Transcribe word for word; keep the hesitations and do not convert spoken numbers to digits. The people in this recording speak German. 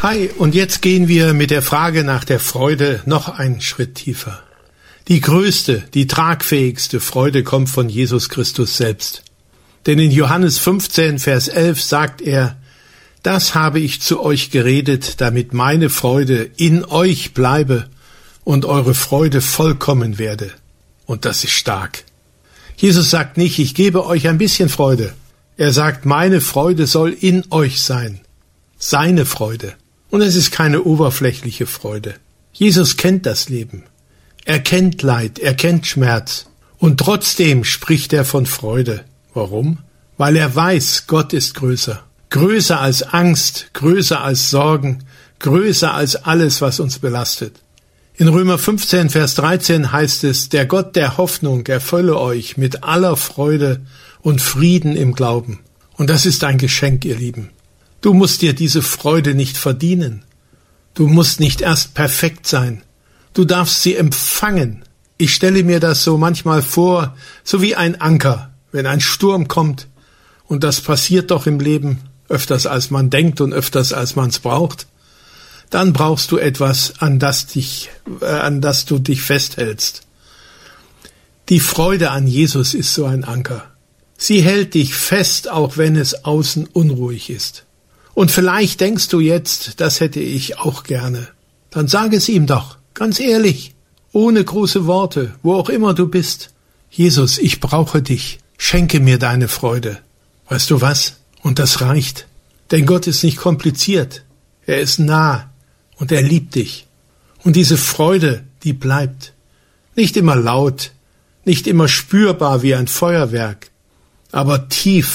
Hi, und jetzt gehen wir mit der Frage nach der Freude noch einen Schritt tiefer. Die größte, die tragfähigste Freude kommt von Jesus Christus selbst. Denn in Johannes fünfzehn, Vers elf sagt er, das habe ich zu euch geredet, damit meine Freude in euch bleibe und eure Freude vollkommen werde. Und das ist stark. Jesus sagt nicht, ich gebe euch ein bisschen Freude. Er sagt, meine Freude soll in euch sein. Seine Freude. Und es ist keine oberflächliche Freude. Jesus kennt das Leben. Er kennt Leid, er kennt Schmerz. Und trotzdem spricht er von Freude. Warum? Weil er weiß, Gott ist größer. Größer als Angst, größer als Sorgen, größer als alles, was uns belastet. In Römer fünfzehn, Vers dreizehn heißt es, der Gott der Hoffnung erfülle euch mit aller Freude und Frieden im Glauben. Und das ist ein Geschenk, ihr Lieben. Du musst dir diese Freude nicht verdienen. Du musst nicht erst perfekt sein. Du darfst sie empfangen. Ich stelle mir das so manchmal vor, so wie ein Anker, wenn ein Sturm kommt. Und das passiert doch im Leben öfters, als man denkt und öfters, als man es braucht. Dann brauchst du etwas, an das dich, äh, an das du dich festhältst. Die Freude an Jesus ist so ein Anker. Sie hält dich fest, auch wenn es außen unruhig ist. Und vielleicht denkst du jetzt, das hätte ich auch gerne. Dann sag es ihm doch, ganz ehrlich, ohne große Worte, wo auch immer du bist. Jesus, ich brauche dich. Schenke mir deine Freude. Weißt du was? Und das reicht. Denn Gott ist nicht kompliziert. Er ist nah und er liebt dich. Und diese Freude, die bleibt. Nicht immer laut, nicht immer spürbar wie ein Feuerwerk, aber tief